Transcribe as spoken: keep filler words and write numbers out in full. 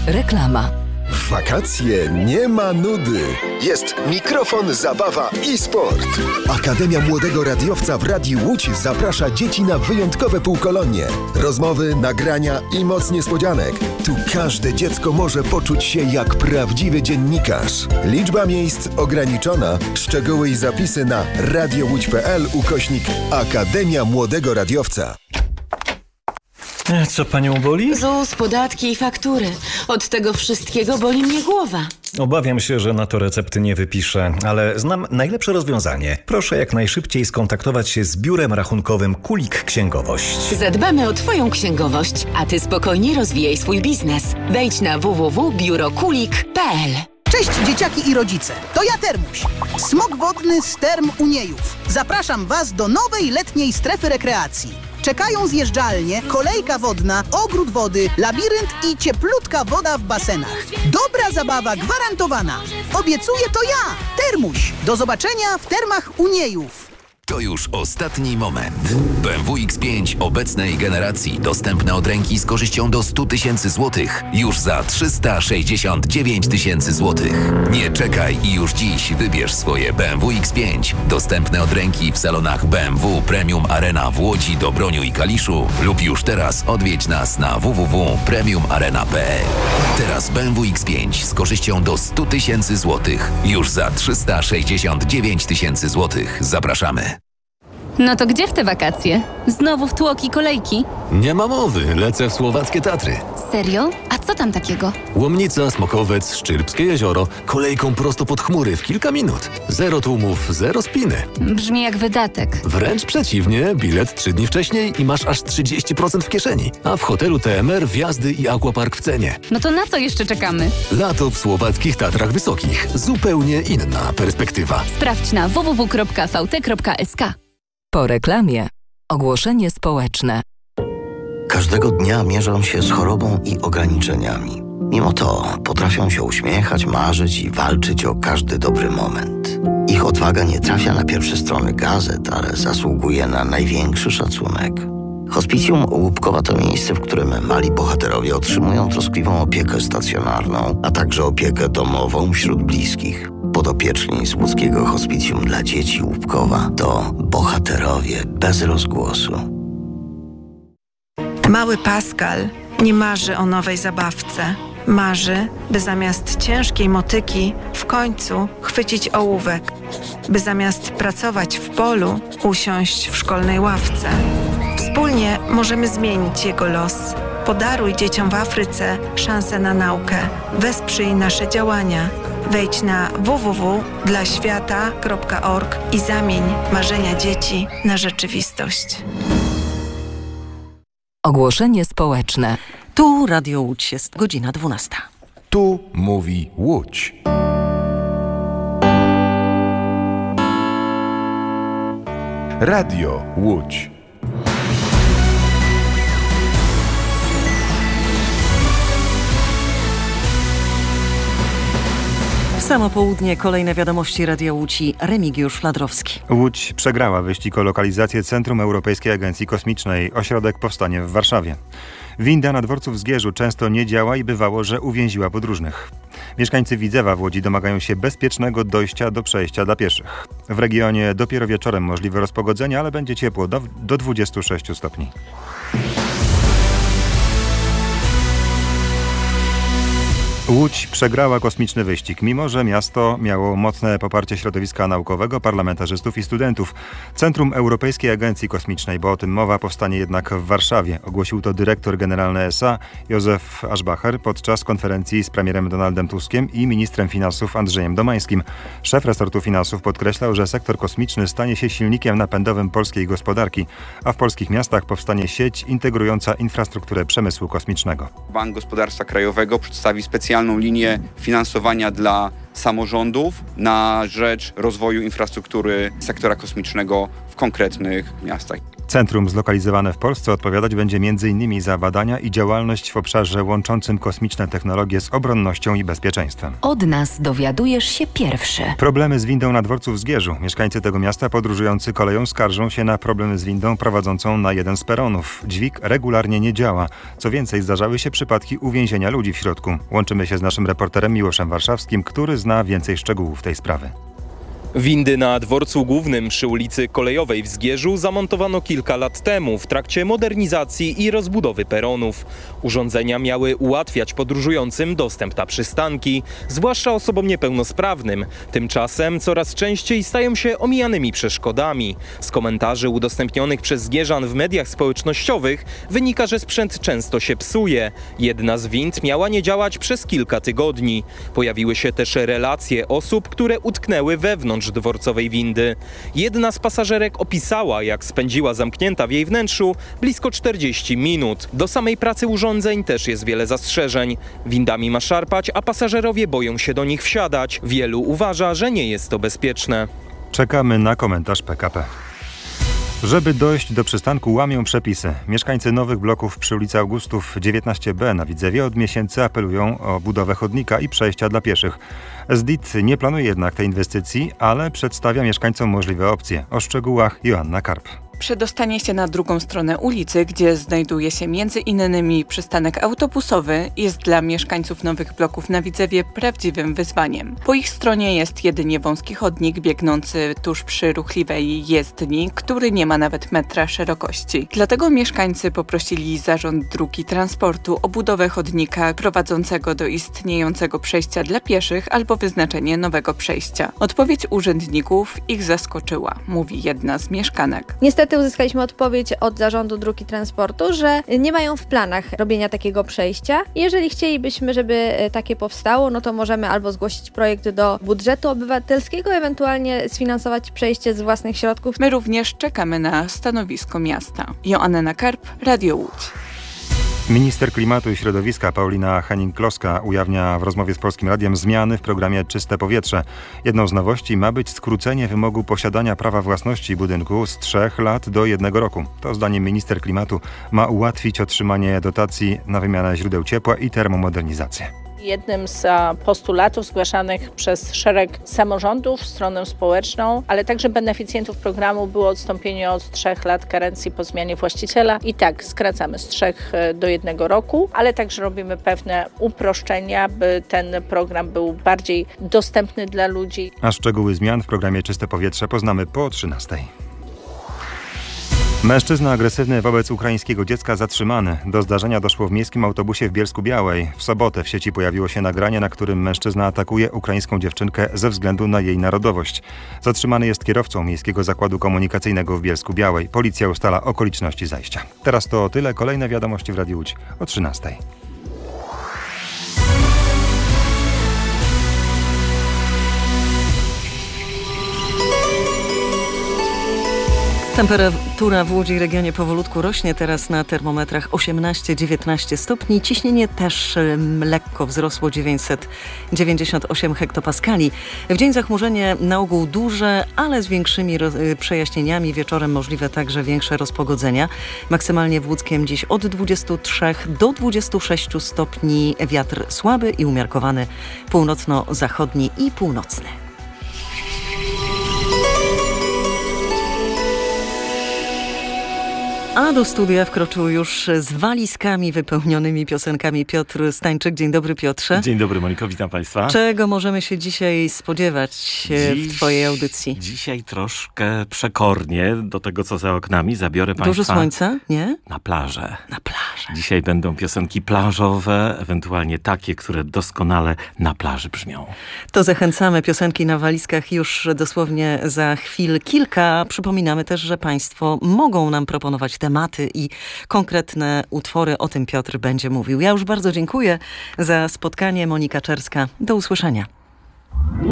Reklama. W wakacje nie ma nudy. Jest mikrofon, zabawa i sport. Akademia Młodego Radiowca w Radiu Łódź zaprasza dzieci na wyjątkowe półkolonie. Rozmowy, nagrania i moc niespodzianek. Tu każde dziecko może poczuć się jak prawdziwy dziennikarz. Liczba miejsc ograniczona. Szczegóły i zapisy na radiołódź.pl ukośnik Akademia Młodego Radiowca. Co panią boli? ZUS, podatki i faktury. Od tego wszystkiego boli mnie głowa. Obawiam się, że na to recepty nie wypiszę, ale znam najlepsze rozwiązanie. Proszę jak najszybciej skontaktować się z biurem rachunkowym Kulik Księgowość. Zadbamy o twoją księgowość, a ty spokojnie rozwijaj swój biznes. Wejdź na w w w kropka biuro kulik kropka p l. Cześć dzieciaki i rodzice, to ja Termuś, smok wodny z Term Uniejów. Zapraszam was do nowej letniej strefy rekreacji. Czekają zjeżdżalnie, kolejka wodna, ogród wody, labirynt i cieplutka woda w basenach. Dobra zabawa gwarantowana. Obiecuję to ja, Termuś. Do zobaczenia w Termach Uniejów. To już ostatni moment. B M W X pięć obecnej generacji dostępne od ręki z korzyścią do sto tysięcy złotych już za trzysta sześćdziesiąt dziewięć tysięcy złotych. Nie czekaj i już dziś wybierz swoje B M W X pięć dostępne od ręki w salonach B M W Premium Arena w Łodzi, Dobroniu i Kaliszu lub już teraz odwiedź nas na w w w kropka premium arena kropka p l. Teraz B M W X pięć z korzyścią do sto tysięcy złotych już za trzysta sześćdziesiąt dziewięć tysięcy złotych. Zapraszamy. No to gdzie w te wakacje? Znowu w tłoki kolejki? Nie ma mowy, lecę w słowackie Tatry. Serio? A co tam takiego? Łomnica, Smokowiec, Szczyrbskie jezioro, kolejką prosto pod chmury w kilka minut. Zero tłumów, zero spiny. Brzmi jak wydatek. Wręcz przeciwnie, bilet trzy dni wcześniej i masz aż trzydzieści procent w kieszeni. A w hotelu T M R wjazdy i aquapark w cenie. No to na co jeszcze czekamy? Lato w słowackich Tatrach Wysokich. Zupełnie inna perspektywa. Sprawdź na w w w kropka v t kropka s k. Po reklamie. Ogłoszenie społeczne. Każdego dnia mierzą się z chorobą i ograniczeniami. Mimo to potrafią się uśmiechać, marzyć i walczyć o każdy dobry moment. Ich odwaga nie trafia na pierwsze strony gazet, ale zasługuje na największy szacunek. Hospicjum Łupkowa to miejsce, w którym mali bohaterowie otrzymują troskliwą opiekę stacjonarną, a także opiekę domową wśród bliskich. Podopieczni z łódzkiego hospicjum dla dzieci Łupkowa to bohaterowie bez rozgłosu. Mały Pascal nie marzy o nowej zabawce. Marzy, by zamiast ciężkiej motyki w końcu chwycić ołówek. By zamiast pracować w polu usiąść w szkolnej ławce. Wspólnie możemy zmienić jego los. Podaruj dzieciom w Afryce szansę na naukę. Wesprzyj nasze działania. Wejdź na w w w kropka dla świata kropka org i zamień marzenia dzieci na rzeczywistość. Ogłoszenie społeczne. Tu Radio Łódź, jest godzina dwunasta. Tu mówi Łódź. Radio Łódź. Samo południe, kolejne wiadomości Radia Łódź i Remigiusz Fladrowski. Łódź przegrała wyścig o lokalizację Centrum Europejskiej Agencji Kosmicznej. Ośrodek powstanie w Warszawie. Winda na dworcu w Zgierzu często nie działa i bywało, że uwięziła podróżnych. Mieszkańcy Widzewa w Łodzi domagają się bezpiecznego dojścia do przejścia dla pieszych. W regionie dopiero wieczorem możliwe rozpogodzenie, ale będzie ciepło do, do dwudziestu sześciu stopni. Łódź przegrała kosmiczny wyścig, mimo że miasto miało mocne poparcie środowiska naukowego, parlamentarzystów i studentów. Centrum Europejskiej Agencji Kosmicznej, bo o tym mowa, powstanie jednak w Warszawie. Ogłosił to dyrektor generalny E S A Józef Aschbacher podczas konferencji z premierem Donaldem Tuskiem i ministrem finansów Andrzejem Domańskim. Szef resortu finansów podkreślał, że sektor kosmiczny stanie się silnikiem napędowym polskiej gospodarki, a w polskich miastach powstanie sieć integrująca infrastrukturę przemysłu kosmicznego. Bank Gospodarstwa Krajowego przedstawi specjalną linię finansowania dla samorządów na rzecz rozwoju infrastruktury sektora kosmicznego w konkretnych miastach. Centrum zlokalizowane w Polsce odpowiadać będzie między innymi za badania i działalność w obszarze łączącym kosmiczne technologie z obronnością i bezpieczeństwem. Od nas dowiadujesz się pierwszy. Problemy z windą na dworcu w Zgierzu. Mieszkańcy tego miasta podróżujący koleją skarżą się na problemy z windą prowadzącą na jeden z peronów. Dźwig regularnie nie działa. Co więcej, zdarzały się przypadki uwięzienia ludzi w środku. Łączymy się z naszym reporterem Miłoszem Warszawskim, który zna więcej szczegółów tej sprawy. Windy na dworcu głównym przy ulicy Kolejowej w Zgierzu zamontowano kilka lat temu w trakcie modernizacji i rozbudowy peronów. Urządzenia miały ułatwiać podróżującym dostęp na przystanki, zwłaszcza osobom niepełnosprawnym. Tymczasem coraz częściej stają się omijanymi przeszkodami. Z komentarzy udostępnionych przez zgierzan w mediach społecznościowych wynika, że sprzęt często się psuje. Jedna z wind miała nie działać przez kilka tygodni. Pojawiły się też relacje osób, które utknęły wewnątrz dworcowej windy. Jedna z pasażerek opisała, jak spędziła zamknięta w jej wnętrzu blisko czterdzieści minut. Do samej pracy urządzeń też jest wiele zastrzeżeń. Windami ma szarpać, a pasażerowie boją się do nich wsiadać. Wielu uważa, że nie jest to bezpieczne. Czekamy na komentarz P K P. Żeby dojść do przystanku, łamią przepisy. Mieszkańcy nowych bloków przy ulicy Augustów dziewiętnaście B na Widzewie od miesięcy apelują o budowę chodnika i przejścia dla pieszych. S D I T nie planuje jednak tej inwestycji, ale przedstawia mieszkańcom możliwe opcje. O szczegółach Joanna Karp. Przedostanie się na drugą stronę ulicy, gdzie znajduje się między innymi przystanek autobusowy, jest dla mieszkańców nowych bloków na Widzewie prawdziwym wyzwaniem. Po ich stronie jest jedynie wąski chodnik biegnący tuż przy ruchliwej jezdni, który nie ma nawet metra szerokości. Dlatego mieszkańcy poprosili Zarząd Dróg i Transportu o budowę chodnika prowadzącego do istniejącego przejścia dla pieszych albo wyznaczenie nowego przejścia. Odpowiedź urzędników ich zaskoczyła, mówi jedna z mieszkanek. Niestety uzyskaliśmy odpowiedź od Zarządu Dróg i Transportu, że nie mają w planach robienia takiego przejścia. Jeżeli chcielibyśmy, żeby takie powstało, no to możemy albo zgłosić projekt do budżetu obywatelskiego, ewentualnie sfinansować przejście z własnych środków. My również czekamy na stanowisko miasta. Joanna Karp, Radio Łódź. Minister Klimatu i Środowiska Paulina Henning-Kloska ujawnia w rozmowie z Polskim Radiem zmiany w programie Czyste Powietrze. Jedną z nowości ma być skrócenie wymogu posiadania prawa własności budynku z trzech lat do jednego roku. To zdaniem minister klimatu ma ułatwić otrzymanie dotacji na wymianę źródeł ciepła i termomodernizację. Jednym z postulatów zgłaszanych przez szereg samorządów, stronę społeczną, ale także beneficjentów programu było odstąpienie od trzech lat karencji po zmianie właściciela. I tak skracamy z trzech do jednego roku, ale także robimy pewne uproszczenia, by ten program był bardziej dostępny dla ludzi. A szczegóły zmian w programie Czyste Powietrze poznamy po trzynastej. Mężczyzna agresywny wobec ukraińskiego dziecka zatrzymany. Do zdarzenia doszło w miejskim autobusie w Bielsku-Białej. W sobotę w sieci pojawiło się nagranie, na którym mężczyzna atakuje ukraińską dziewczynkę ze względu na jej narodowość. Zatrzymany jest kierowcą Miejskiego Zakładu Komunikacyjnego w Bielsku-Białej. Policja ustala okoliczności zajścia. Teraz to tyle. Kolejne wiadomości w Radiu Łódź o trzynastej. Temperatura w Łodzi i regionie powolutku rośnie, teraz na termometrach osiemnaście dziewiętnaście stopni. Ciśnienie też lekko wzrosło, dziewięćset dziewięćdziesiąt osiem hektopaskali. W dzień zachmurzenie na ogół duże, ale z większymi przejaśnieniami. Wieczorem możliwe także większe rozpogodzenia. Maksymalnie w Łódzkiem dziś od dwudziestu trzech do dwudziestu sześciu stopni. Wiatr słaby i umiarkowany, północno-zachodni i północny. A do studia wkroczył już z walizkami wypełnionymi piosenkami Piotr Stańczyk. Dzień dobry, Piotrze. Dzień dobry, Moniko, witam Państwa. Czego możemy się dzisiaj spodziewać Dziś, w Twojej audycji? Dzisiaj troszkę przekornie do tego, co za oknami. Zabiorę Państwa... Dużo słońca, nie? Na plażę. Na plażę. Dzisiaj będą piosenki plażowe, ewentualnie takie, które doskonale na plaży brzmią. To zachęcamy. Piosenki na walizkach już dosłownie za chwil kilka. Przypominamy też, że Państwo mogą nam proponować tematy i konkretne utwory. O tym Piotr będzie mówił. Ja już bardzo dziękuję za spotkanie. Monika Czerska. Do usłyszenia.